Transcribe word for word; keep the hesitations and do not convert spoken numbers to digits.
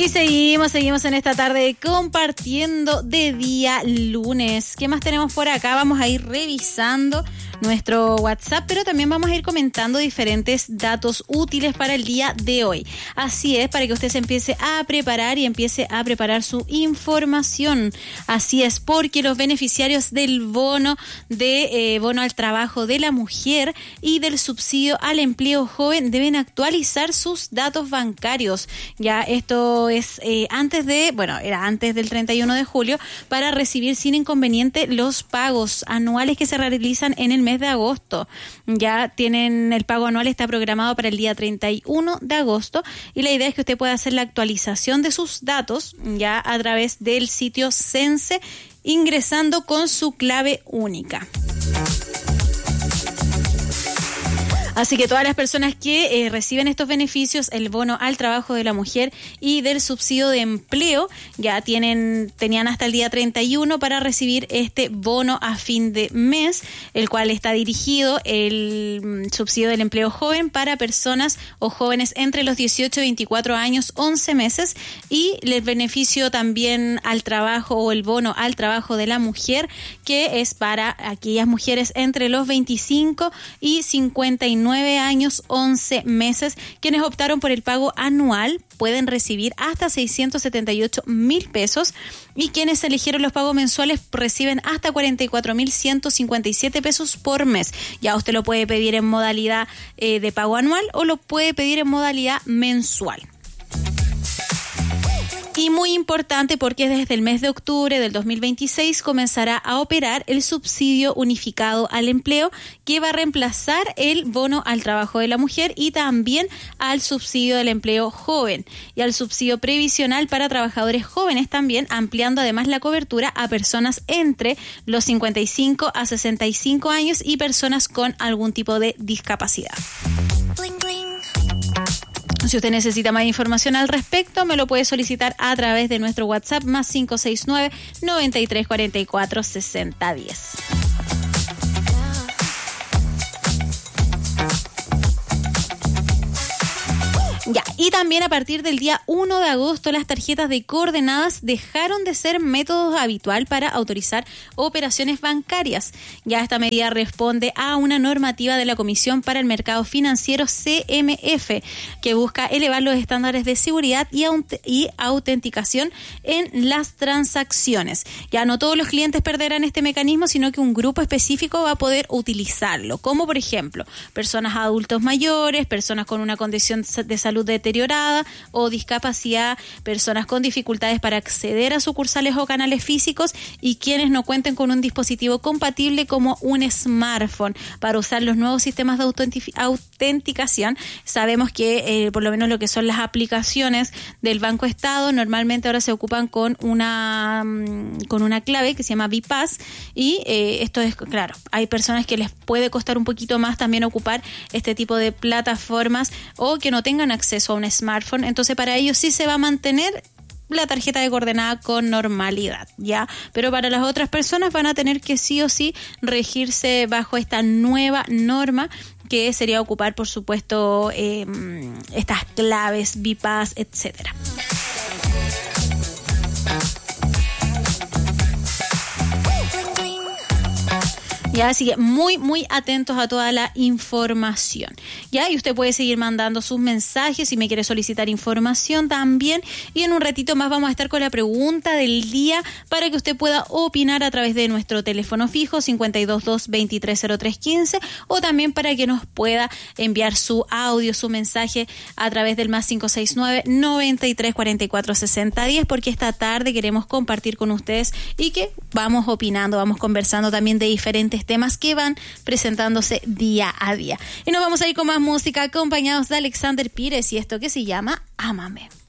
Y seguimos, seguimos en esta tarde compartiendo de día lunes. ¿Qué más tenemos por acá? Vamos a ir revisando nuestro WhatsApp, pero también vamos a ir comentando diferentes datos útiles para el día de hoy. Así es, para que usted se empiece a preparar y empiece a preparar su información. Así es, porque los beneficiarios del bono de eh, bono al trabajo de la mujer y del subsidio al empleo joven deben actualizar sus datos bancarios. Ya esto es eh, antes de, bueno, era antes del treinta y uno de julio, para recibir sin inconveniente los pagos anuales que se realizan en el mes de agosto. Ya tienen el pago anual, está programado para el día treinta y uno de agosto, y la idea es que usted pueda hacer la actualización de sus datos ya a través del sitio Cense, ingresando con su clave única. Así que todas las personas que eh, reciben estos beneficios, el bono al trabajo de la mujer y del subsidio de empleo, ya tienen tenían hasta el día treinta y uno para recibir este bono a fin de mes, el cual está dirigido el subsidio del empleo joven para personas o jóvenes entre los dieciocho y veinticuatro años, once meses, y el beneficio también al trabajo o el bono al trabajo de la mujer, que es para aquellas mujeres entre los veinticinco y cincuenta y nueve años, once meses, quienes optaron por el pago anual pueden recibir hasta seiscientos setenta y ocho mil pesos, y quienes eligieron los pagos mensuales reciben hasta cuarenta y cuatro mil ciento cincuenta y siete pesos por mes. Ya usted lo puede pedir en modalidad eh, de pago anual o lo puede pedir en modalidad mensual. Y muy importante, porque desde el mes de octubre del dos mil veintiséis comenzará a operar el subsidio unificado al empleo, que va a reemplazar el bono al trabajo de la mujer y también al subsidio del empleo joven y al subsidio previsional para trabajadores jóvenes, también ampliando además la cobertura a personas entre los cincuenta y cinco a sesenta y cinco años y personas con algún tipo de discapacidad. Bling, bling. Si usted necesita más información al respecto, me lo puede solicitar a través de nuestro WhatsApp más cinco seis nueve, nueve tres cuatro cuatro, seis cero uno cero. Ya, y también a partir del día uno de agosto las tarjetas de coordenadas dejaron de ser método habitual para autorizar operaciones bancarias. Ya esta medida responde a una normativa de la Comisión para el Mercado Financiero, C M F, que busca elevar los estándares de seguridad y, aut- y autenticación en las transacciones. Ya no todos los clientes perderán este mecanismo, sino que un grupo específico va a poder utilizarlo, como por ejemplo personas adultos mayores, personas con una condición de salud deteriorada o discapacidad, personas con dificultades para acceder a sucursales o canales físicos y quienes no cuenten con un dispositivo compatible como un smartphone para usar los nuevos sistemas de autentif- autenticación. Sabemos que eh, por lo menos lo que son las aplicaciones del Banco Estado normalmente ahora se ocupan con una con una clave que se llama ViPass, y eh, esto es, claro, hay personas que les puede costar un poquito más también ocupar este tipo de plataformas o que no tengan acceso a un smartphone, entonces para ellos sí se va a mantener la tarjeta de coordenada con normalidad, ¿ya? Pero para las otras personas van a tener que sí o sí regirse bajo esta nueva norma, que sería ocupar, por supuesto, eh, estas claves, ViPass, etcétera. Ya, así que muy, muy atentos a toda la información. Ya, y usted puede seguir mandando sus mensajes si me quiere solicitar información también. Y en un ratito más vamos a estar con la pregunta del día para que usted pueda opinar a través de nuestro teléfono fijo cinco dos dos, dos tres cero tres uno cinco, o también para que nos pueda enviar su audio, su mensaje a través del más cinco seis nueve, nueve tres cuatro cuatro, seis cero uno cero, porque esta tarde queremos compartir con ustedes y que vamos opinando, vamos conversando también de diferentes temas que van presentándose día a día. Y nos vamos a ir con más música acompañados de Alexander Pires y esto que se llama Ámame.